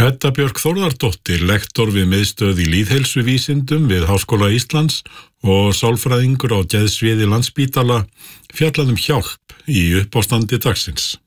Edda Björk Þórðardóttir, lektor við miðstöð í lýðheilsuvísindum við Háskóla Íslands og sálfræðingur á geðsviði Landspítala, fjallaði hjálp í uppástandi dagsins.